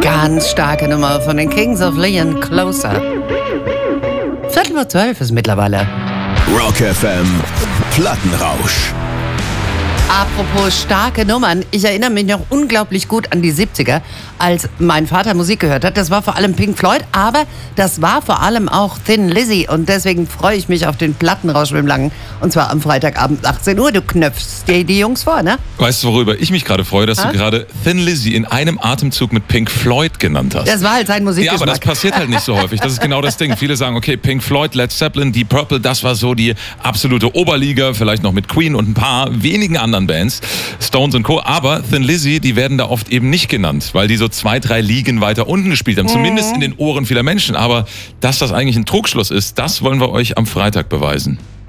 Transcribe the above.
Ganz starke Nummer von den Kings of Leon, Closer. 11:45 ist mittlerweile. Rock FM, Plattenrausch. Apropos starke Nummern, ich erinnere mich noch unglaublich gut an die 70er, als mein Vater Musik gehört hat. Das war vor allem Pink Floyd, aber das war vor allem auch Thin Lizzy. Und deswegen freue ich mich auf den Plattenrausch mit dem Langen. Und zwar am Freitagabend 18 Uhr. Du knöpfst dir die Jungs vor, ne? Weißt du, worüber ich mich gerade freue, dass du gerade Thin Lizzy in einem Atemzug mit Pink Floyd genannt hast. Das war halt sein Musikgeschmack. Ja, aber das passiert halt nicht so häufig. Das ist genau das Ding. Viele sagen, okay, Pink Floyd, Led Zeppelin, Deep Purple, das war so die absolute Oberliga, vielleicht noch mit Queen und ein paar wenigen anderen Bands, Stones und Co. Aber Thin Lizzy, die werden da oft eben nicht genannt, weil die so 2, 3 Ligen weiter unten gespielt haben. Zumindest in den Ohren vieler Menschen. Aber dass das eigentlich ein Trugschluss ist, das wollen wir euch am Freitag beweisen.